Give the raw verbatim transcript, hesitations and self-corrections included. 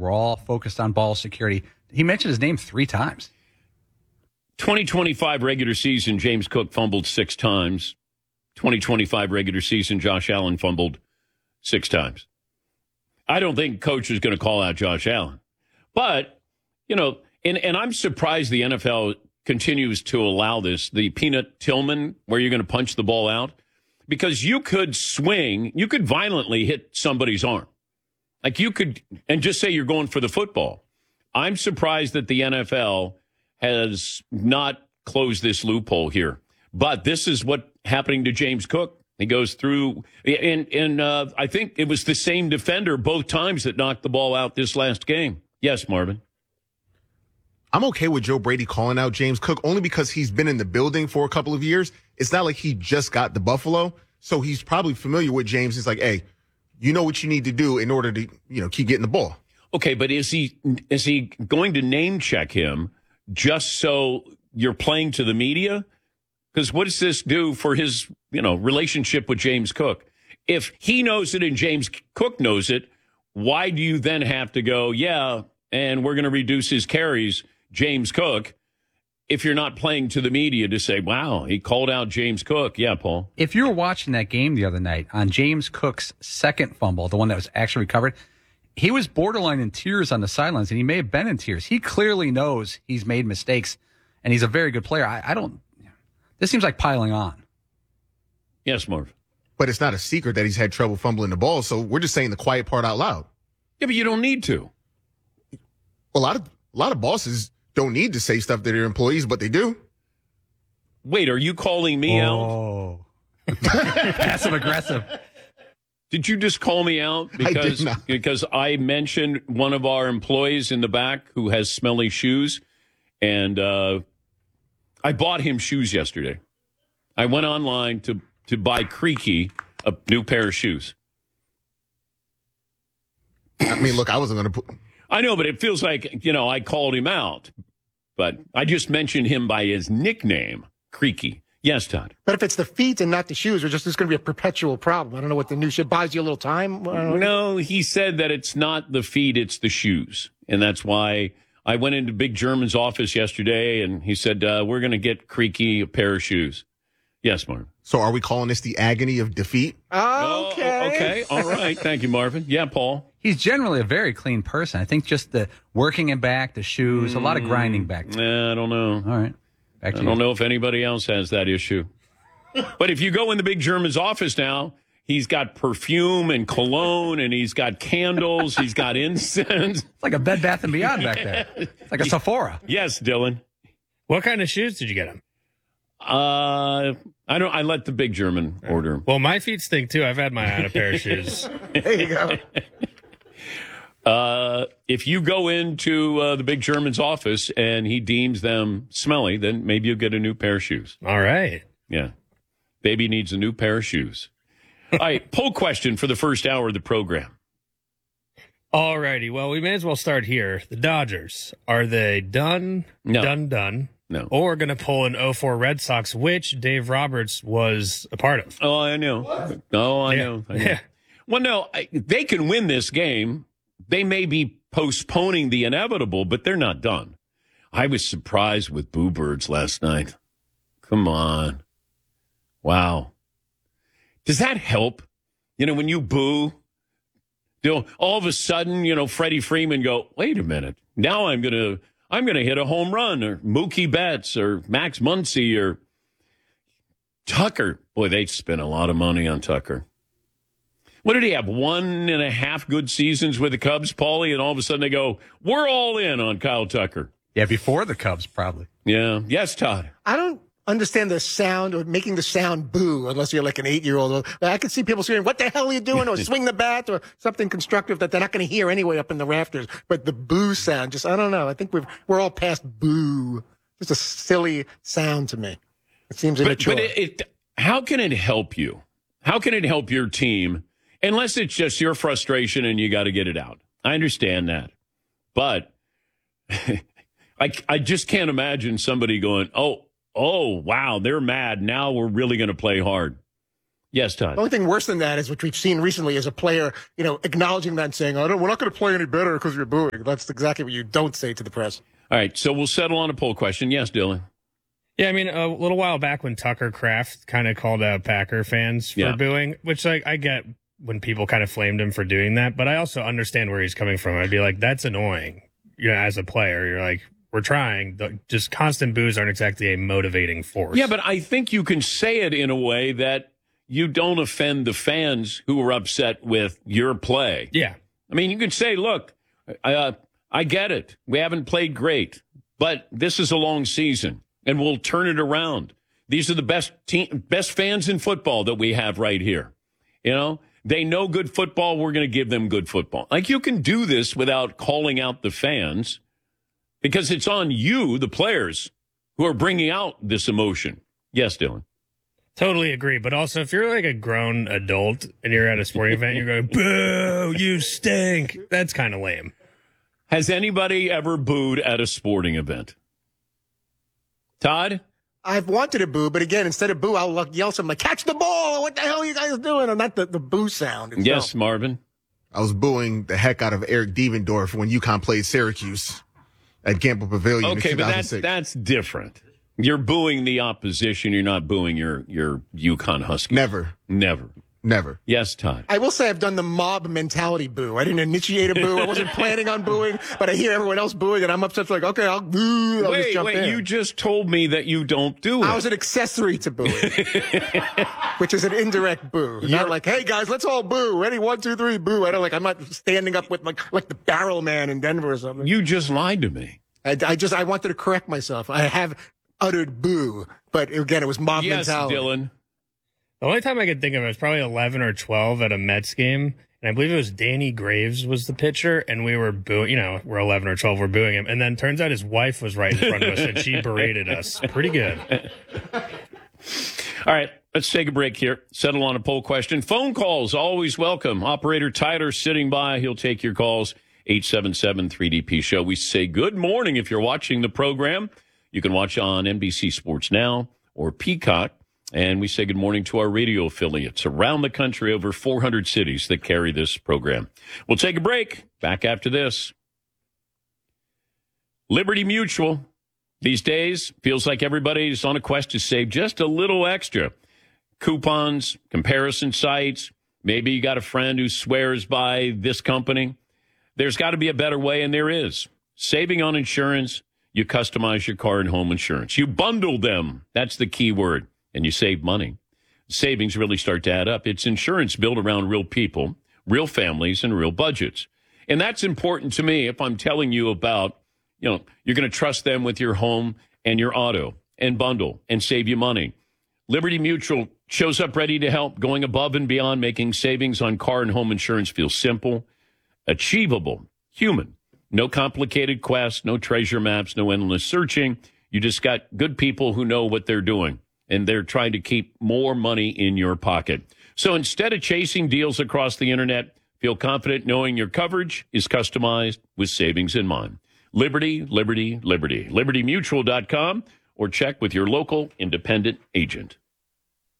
We're all focused on ball security. He mentioned his name three times. twenty twenty-five regular season, James Cook fumbled six times. twenty twenty-five regular season, Josh Allen fumbled six times. I don't think coach is going to call out Josh Allen. But, you know, and, and I'm surprised the N F L continues to allow this, the Peanut Tillman, where you're going to punch the ball out. Because you could swing, you could violently hit somebody's arm. Like you could, and just say you're going for the football. I'm surprised that the N F L has not closed this loophole here. But this is what happening to James Cook. He goes through, and, and uh, I think it was the same defender both times that knocked the ball out this last game. Yes, Marvin. I'm okay with Joe Brady calling out James Cook only because he's been in the building for a couple of years. It's not like he just got the Buffalo, so he's probably familiar with James. He's like, hey, you know what you need to do in order to, you know, keep getting the ball. Okay, but is he is he going to name check him just so you're playing to the media? Because what does this do for his, you know, relationship with James Cook? If he knows it and James Cook knows it, why do you then have to go, yeah, and we're going to reduce his carries, James Cook, if you're not playing to the media to say, wow, he called out James Cook. Yeah, Paul. If you were watching that game the other night on James Cook's second fumble, the one that was actually recovered, he was borderline in tears on the sidelines, and he may have been in tears. He clearly knows he's made mistakes, and he's a very good player. I, I don't – this seems like piling on. Yes, Marv. But it's not a secret that he's had trouble fumbling the ball, so we're just saying the quiet part out loud. Yeah, but you don't need to. A lot of a lot of bosses don't need to say stuff to their employees, but they do. Wait, are you calling me oh. out? Passive aggressive. Did you just call me out because I because I mentioned one of our employees in the back who has smelly shoes, and uh, I bought him shoes yesterday. I went online to to buy Creaky a new pair of shoes. I mean, look, I wasn't going to put. I know, but it feels like, you know, I called him out, but I just mentioned him by his nickname, Creaky. Yes, Todd. But if it's the feet and not the shoes, it's just it's going to be a perpetual problem. I don't know what the new shit buys you a little time. No, he said that it's not the feet, it's the shoes. And that's why I went into Big German's office yesterday, and he said, uh, we're going to get Creaky a pair of shoes. Yes, Marvin. So are we calling this the agony of defeat? Okay. Oh, okay. All right. Thank you, Marvin. Yeah, Paul. He's generally a very clean person. I think just the working it back, the shoes, mm, a lot of grinding back. Nah, I don't know. All right. Back to I you. don't know if anybody else has that issue. But if you go in the Big German's office now, he's got perfume and cologne, and he's got candles. He's got incense. It's like a Bed Bath and Beyond back there. It's like a Sephora. Yes, Dylan. What kind of shoes did you get him? Uh, I don't. I let the Big German order. Well, my feet stink too. I've had my eye on a pair of shoes. There you go. Uh, if you go into uh, the Big German's office and he deems them smelly, then maybe you'll get a new pair of shoes. All right. Yeah. Baby needs a new pair of shoes. All right. Poll question for the first hour of the program. All righty. Well, we may as well start here. The Dodgers, are they done, No. done, done? No. Or going to pull an oh four Red Sox, which Dave Roberts was a part of? Oh, I know. What? Oh, I yeah. know. I know. Yeah. Well, no, I, they can win this game. They may be postponing the inevitable, but they're not done. I was surprised with Boo Birds last night. Come on. Wow. Does that help? You know, when you boo, you know, all of a sudden, you know, Freddie Freeman go, wait a minute. Now I'm going to I'm going to hit a home run, or Mookie Betts or Max Muncy or Tucker. Boy, they spent a lot of money on Tucker. What did he have? One and a half good seasons with the Cubs, Paulie, and all of a sudden they go, we're all in on Kyle Tucker. Yeah, before the Cubs, probably. Yeah. Yes, Todd. I don't understand the sound or making the sound boo unless you're like an eight-year-old. I can see people screaming, what the hell are you doing? Or swing the bat or something constructive that they're not going to hear anyway up in the rafters. But the boo sound, just, I don't know. I think we've, we're all past boo. Just a silly sound to me. It seems immature. But, but it, it, how can it help you? How can it help your team? Unless it's just your frustration and you got to get it out. I understand that. But I, I just can't imagine somebody going, oh, oh, wow, they're mad. Now we're really going to play hard. Yes, Todd. The only thing worse than that is what we've seen recently is a player, you know, acknowledging that and saying, "Oh, no, we're not going to play any better because you're booing." That's exactly what you don't say to the press. All right, so we'll settle on a poll question. Yes, Dylan. Yeah, I mean, a little while back when Tucker Kraft kind of called out Packer fans for Yeah. booing, which like I get when people kind of flamed him for doing that, but I also understand where he's coming from. I'd be like, that's annoying. You know, as a player, you're like, we're trying. The, just constant boos aren't exactly a motivating force. Yeah, but I think you can say it in a way that you don't offend the fans who are upset with your play. Yeah. I mean, you can say, look, uh, I get it. We haven't played great, but this is a long season, and we'll turn it around. These are the best team, best fans in football that we have right here. You know, they know good football. We're going to give them good football. Like, you can do this without calling out the fans because it's on you, the players, who are bringing out this emotion. Yes, Dylan. Totally agree. But also, if you're like a grown adult and you're at a sporting event, you're going, boo, you stink. That's kind of lame. Has anybody ever booed at a sporting event? Todd? I've wanted to boo, but again, instead of boo, I'll like, yell something like, "Catch the ball!" What the hell are you guys doing? And not the, the boo sound itself. Yes, Marvin. I was booing the heck out of Eric Devendorf when UConn played Syracuse at Gamble Pavilion Okay, in but that's two thousand six. that's different. You're booing the opposition. You're not booing your your UConn Huskies. Never. Never. Never. Yes, Todd. I will say I've done the mob mentality boo. I didn't initiate a boo. I wasn't planning on booing, but I hear everyone else booing, and I'm upset. Like, okay, I'll boo. I'll just Wait, jump wait. in. You just told me that you don't do it. I was an accessory to booing, which is an indirect boo. Not like, hey guys, let's all boo. Ready? One, two, three, boo. I don't like. I'm not standing up with like like the barrel man in Denver or something. You just lied to me. I, I just I wanted to correct myself. I have uttered boo, but again, it was mob Yes, mentality. Dylan. The only time I could think of it was probably eleven or twelve at a Mets game. And I believe it was Danny Graves was the pitcher. And we were booing, you know, we're eleven or twelve, we're booing him. And then turns out his wife was right in front of us and she berated us. Pretty good. All right, let's take a break here. Settle on a poll question. Phone calls, always welcome. Operator Tyler sitting by. He'll take your calls. eight seven seven three D P show. We say good morning if you're watching the program. You can watch on N B C Sports Now or Peacock. And we say good morning to our radio affiliates around the country, over four hundred cities that carry this program. We'll take a break. Back after this. Liberty Mutual. These days, feels like everybody's on a quest to save just a little extra. Coupons, comparison sites. Maybe you got a friend who swears by this company. There's got to be a better way, and there is. Saving on insurance, you customize your car and home insurance. You bundle them. That's the key word. And you save money. Savings really start to add up. It's insurance built around real people, real families, and real budgets. And that's important to me if I'm telling you about, you know, you're going to trust them with your home and your auto and bundle and save you money. Liberty Mutual shows up ready to help, going above and beyond, making savings on car and home insurance feel simple, achievable, human. No complicated quests, no treasure maps, no endless searching. You just got good people who know what they're doing. And they're trying to keep more money in your pocket. So instead of chasing deals across the internet, feel confident knowing your coverage is customized with savings in mind. Liberty, Liberty, Liberty. Liberty Mutual dot com or check with your local independent agent.